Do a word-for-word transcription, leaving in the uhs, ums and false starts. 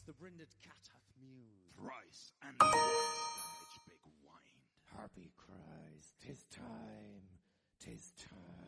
the brinded cat hath mewed. Thrice and twice the hedge-pig whined. Harpy cries, 'tis time, 'tis time.